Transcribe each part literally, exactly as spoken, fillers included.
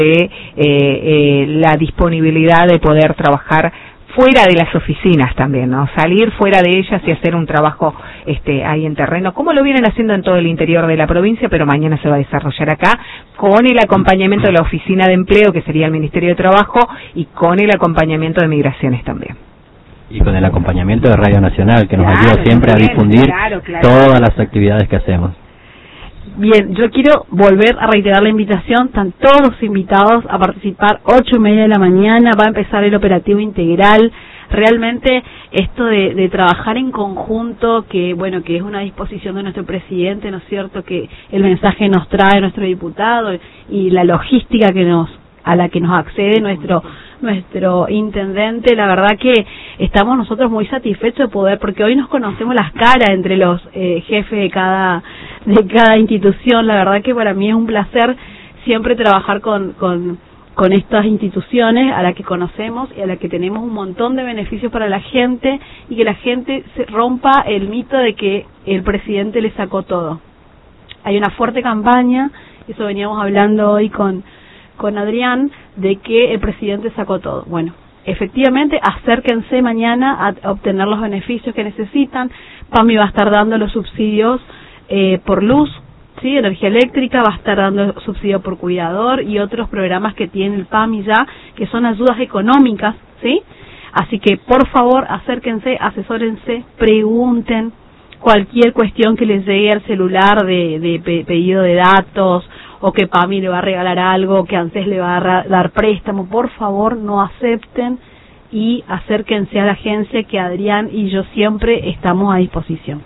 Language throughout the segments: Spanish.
eh, eh, la disponibilidad de poder trabajar fuera de las oficinas también, ¿no? Salir fuera de ellas y hacer un trabajo este, ahí en terreno, como lo vienen haciendo en todo el interior de la provincia, pero mañana se va a desarrollar acá, con el acompañamiento de la Oficina de Empleo, que sería el Ministerio de Trabajo, y con el acompañamiento de Migraciones también. Y con el acompañamiento de Radio Nacional, que nos claro, ayuda siempre bien, a difundir claro, claro. todas las actividades que hacemos. Bien, yo quiero volver a reiterar la invitación, están todos invitados a participar, ocho y media de la mañana, va a empezar el operativo integral. Realmente esto de, de trabajar en conjunto, que bueno, que es una disposición de nuestro presidente, ¿no es cierto?, que el mensaje nos trae nuestro diputado y la logística que nos a la que nos accede nuestro nuestro intendente, la verdad que estamos nosotros muy satisfechos de poder, porque hoy nos conocemos las caras entre los eh, jefes de cada de cada institución. La verdad que para mí es un placer siempre trabajar con con con estas instituciones a las que conocemos y a las que tenemos un montón de beneficios para la gente, y que la gente se rompa el mito de que el presidente le sacó todo. Hay una fuerte campaña, eso veníamos hablando hoy con con Adrián, de que el presidente sacó todo. Bueno, efectivamente, acérquense mañana a obtener los beneficios que necesitan. PAMI va a estar dando los subsidios eh, por luz, sí, energía eléctrica, va a estar dando subsidio por cuidador y otros programas que tiene el PAMI ya, que son ayudas económicas, sí. Así que, por favor, acérquense, asesórense, pregunten cualquier cuestión que les llegue al celular de, de pe pedido de datos, o que PAMI le va a regalar algo, que ANSES le va a dar préstamo. Por favor, no acepten y acérquense a la agencia, que Adrián y yo siempre estamos a disposición.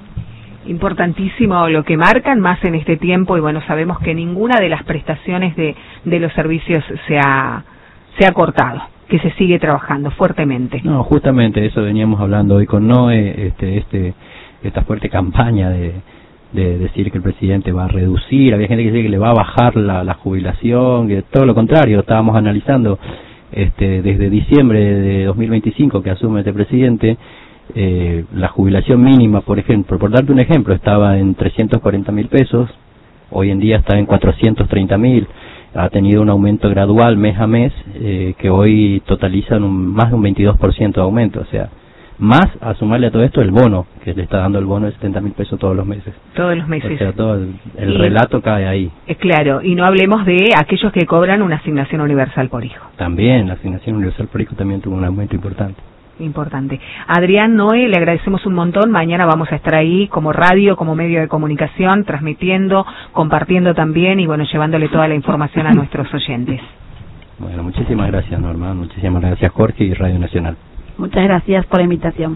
Importantísimo lo que marcan, más en este tiempo, y bueno, sabemos que ninguna de las prestaciones de, de los servicios se ha, se ha cortado, que se sigue trabajando fuertemente. No, justamente eso veníamos hablando hoy con Noé, este, este, esta fuerte campaña de, de decir que el presidente va a reducir, había gente que decía que le va a bajar la, la jubilación, que todo lo contrario, estábamos analizando este, desde diciembre de dos mil veinticinco que asume este presidente. Eh, la jubilación mínima, por ejemplo, por darte un ejemplo, estaba en trescientos cuarenta mil pesos, hoy en día está en cuatrocientos treinta mil, ha tenido un aumento gradual mes a mes, eh, que hoy totalizan un, más de un veintidós por ciento de aumento, o sea, más a sumarle a todo esto el bono, que le está dando el bono de setenta mil pesos todos los meses. Todos los meses. O sea, todo el, el y, relato cae ahí. Es claro, y no hablemos de aquellos que cobran una asignación universal por hijo. También, la asignación universal por hijo también tuvo un aumento importante. Importante. Adrián, Noé, le agradecemos un montón. Mañana vamos a estar ahí como radio, como medio de comunicación, transmitiendo, compartiendo también y bueno, llevándole toda la información a nuestros oyentes. Bueno, muchísimas gracias, Norma, muchísimas gracias, Jorge y Radio Nacional. Muchas gracias por la invitación.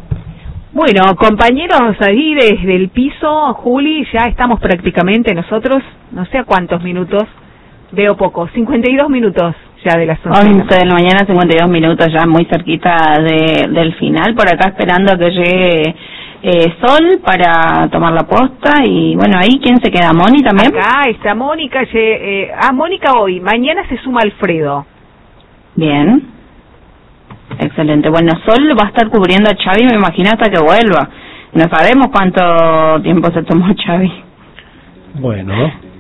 Bueno, compañeros ahí desde el piso, Juli, ya estamos prácticamente nosotros, no sé a cuántos minutos, veo poco, cincuenta y dos minutos. Ya de las once de la mañana, cincuenta y dos minutos, ya muy cerquita de, del final, por acá esperando que llegue eh, Sol para tomar la posta. Y bueno, ahí ¿quién se queda? ¿Moni también? Acá está Mónica, eh, ah, Mónica hoy, mañana se suma Alfredo. Bien, excelente. Bueno, Sol va a estar cubriendo a Xavi, me imagino, hasta que vuelva. No sabemos cuánto tiempo se tomó Xavi. Bueno,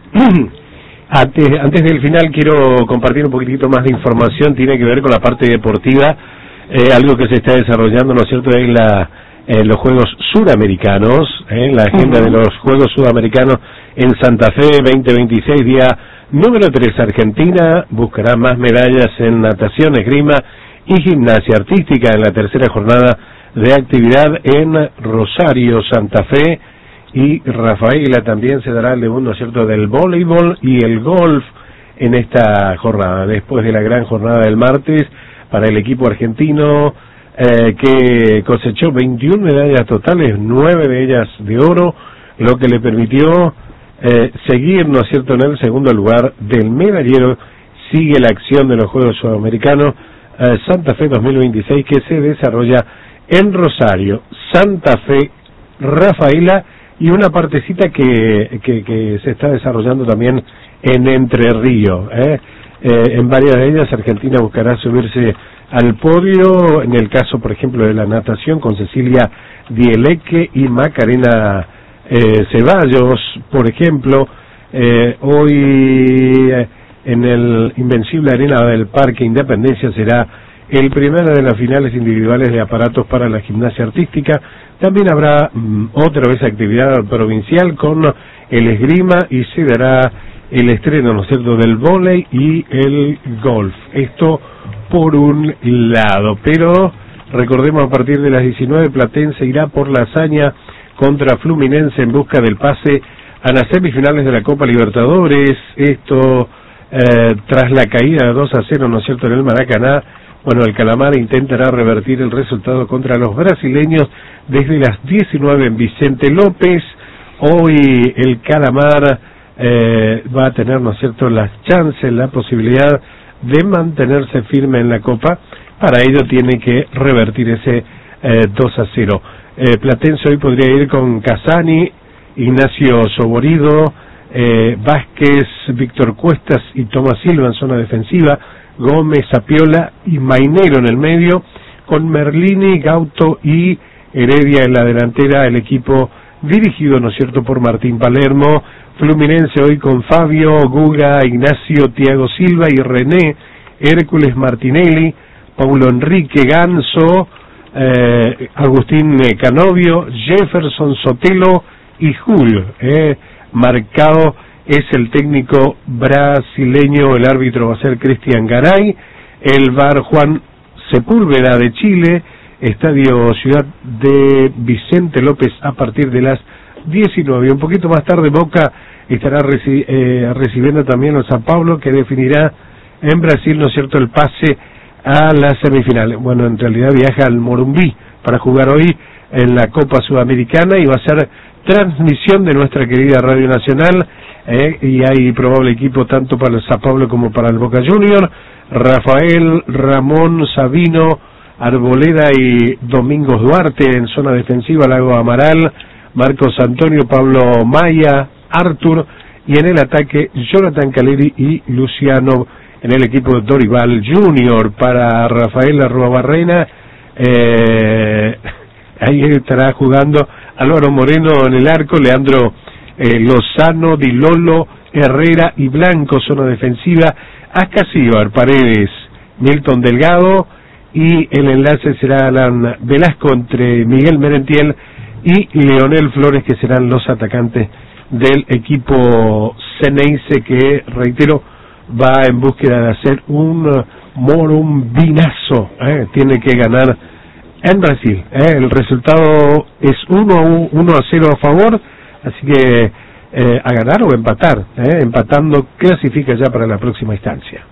Antes, antes del final quiero compartir un poquitito más de información, tiene que ver con la parte deportiva, eh, algo que se está desarrollando, ¿no es cierto?, es la, eh, los Juegos Suramericanos, eh, la agenda uh-huh. de los Juegos Sudamericanos en Santa Fe veinte veintiséis, día número tres, Argentina buscará más medallas en natación, esgrima y gimnasia artística en la tercera jornada de actividad en Rosario, Santa Fe. Y Rafaela también se dará el debut, ¿no es cierto?, del voleibol y el golf en esta jornada, después de la gran jornada del martes para el equipo argentino eh, que cosechó veintiuna medallas totales, nueve de ellas de oro, lo que le permitió eh, seguir, ¿no es cierto?, en el segundo lugar del medallero. Sigue la acción de los Juegos Sudamericanos eh, Santa Fe dos mil veintiséis, que se desarrolla en Rosario. Santa Fe, Rafaela, y una partecita que, que, que se está desarrollando también en Entre Ríos. ¿eh? Eh, en varias de ellas Argentina buscará subirse al podio, en el caso, por ejemplo, de la natación, con Cecilia Dieleque y Macarena eh, Ceballos, por ejemplo. Eh, hoy en el Invencible Arena del Parque Independencia será el primero de las finales individuales de aparatos para la gimnasia artística. También habrá mm, otra vez actividad provincial con el esgrima y se dará el estreno, ¿no es cierto?, del vóley y el golf. Esto por un lado, pero recordemos, a partir de las diecinueve Platense irá por la hazaña contra Fluminense en busca del pase a las semifinales de la Copa Libertadores. Esto eh, tras la caída de dos a cero, ¿no es cierto?, en el Maracaná. Bueno, el Calamar intentará revertir el resultado contra los brasileños desde las diecinueve en Vicente López. Hoy el Calamar eh, va a tener, ¿no es cierto?, las chances, la posibilidad de mantenerse firme en la Copa. Para ello tiene que revertir ese eh, dos a cero. Eh, Platense hoy podría ir con Casani, Ignacio Soborido, eh, Vázquez, Víctor Cuestas y Tomás Silva en zona defensiva, Gómez, Zapiola y Mainero en el medio, con Merlini, Gauto y Heredia en la delantera, el equipo dirigido, ¿no es cierto?, por Martín Palermo. Fluminense hoy con Fabio, Guga, Ignacio, Thiago Silva y René, Hércules Martinelli, Paulo Enrique Ganso, eh, Agustín Canovio, Jefferson Sotelo y Julio. Eh, marcado es el técnico brasileño, el árbitro va a ser Cristian Garay, el V A R Juan Sepúlveda de Chile, Estadio Ciudad de Vicente López a partir de las diecinueve. Un poquito más tarde Boca estará reci eh, recibiendo también a San Pablo, que definirá en Brasil, ¿no es cierto?, el pase a la semifinal. Bueno, en realidad viaja al Morumbí para jugar hoy en la Copa Sudamericana y va a ser transmisión de nuestra querida Radio Nacional. Eh, y hay probable equipo tanto para el Sao Paulo como para el Boca Junior. Rafael, Ramón, Sabino, Arboleda y Domingos Duarte en zona defensiva, Lago Amaral, Marcos Antonio, Pablo Maya, Artur, y en el ataque Jonathan Caleri y Luciano en el equipo de Dorival Junior. Para Rafael Arruabarrena, eh, ahí estará jugando Álvaro Moreno en el arco, Leandro Eh, Lozano, Di Lolo, Herrera y Blanco, zona defensiva, Ascasíbar, Paredes, Milton Delgado, y el enlace será Alan Velasco entre Miguel Merentiel y Leonel Flores, que serán los atacantes del equipo Ceneice, que, reitero, va en búsqueda de hacer un morumbinazo. Eh, tiene que ganar en Brasil. Eh, el resultado es uno a cero a favor. Así que eh, a ganar o empatar, eh, empatando clasifica ya para la próxima instancia.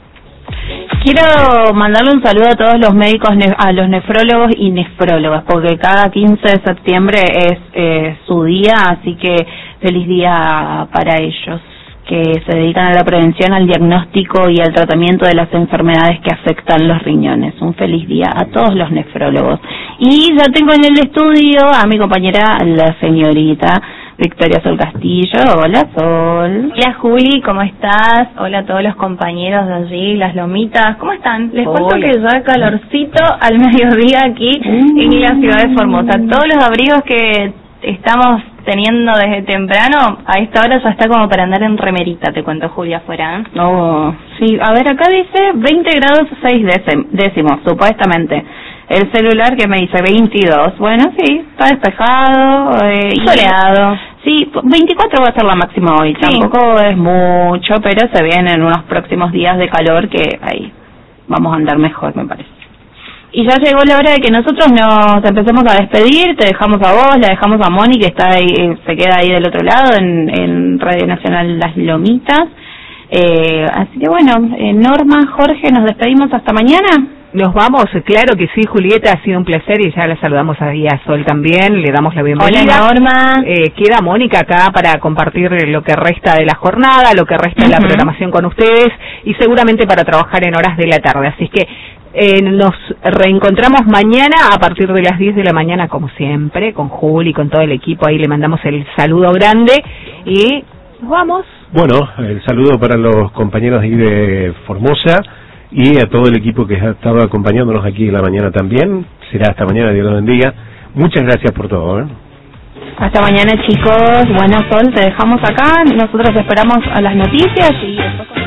Quiero mandarle un saludo a todos los médicos, a los nefrólogos y nefrólogas, porque cada quince de septiembre es eh, su día, así que feliz día para ellos, que se dedican a la prevención, al diagnóstico y al tratamiento de las enfermedades que afectan los riñones. Un feliz día a todos los nefrólogos. Y ya tengo en el estudio a mi compañera, la señorita Victoria Sol Castillo. Hola, Sol. Hola, Juli, ¿cómo estás? Hola a todos los compañeros de allí, las lomitas. ¿Cómo están? Les Hola. cuento que ya calorcito al mediodía aquí mm. en la ciudad de Formosa. Todos los abrigos que estamos teniendo desde temprano, a esta hora ya está como para andar en remerita, te cuento, Julia, afuera. ¿eh? Oh, sí, a ver, acá dice veinte grados seis décimos, supuestamente. El celular que me dice veintidós. Bueno, sí, está despejado, eh, soleado. Sí, veinticuatro va a ser la máxima hoy. Sí. Tampoco es mucho, pero se vienen unos próximos días de calor que ahí vamos a andar mejor, me parece. Y ya llegó la hora de que nosotros nos empecemos a despedir. Te dejamos a vos, la dejamos a Moni, que está ahí, se queda ahí del otro lado en, en Radio Nacional Las Lomitas. Eh, así que bueno, eh, Norma, Jorge, nos despedimos hasta mañana. Nos vamos, claro que sí, Julieta, ha sido un placer y ya la saludamos ahí a Sol también, le damos la bienvenida. Hola, Norma. Eh, queda Mónica acá para compartir lo que resta de la jornada, lo que resta de la uh-huh. programación con ustedes y seguramente para trabajar en horas de la tarde. Así que eh, nos reencontramos mañana a partir de las diez de la mañana, como siempre, con Juli, con todo el equipo. Ahí le mandamos el saludo grande y nos vamos. Bueno, el saludo para los compañeros de, de Formosa y a todo el equipo que ha estado acompañándonos aquí en la mañana también. Será hasta mañana, Dios los bendiga. Muchas gracias por todo. ¿eh? Hasta mañana, chicos. Buena, Sol, te dejamos acá. Nosotros esperamos a las noticias y...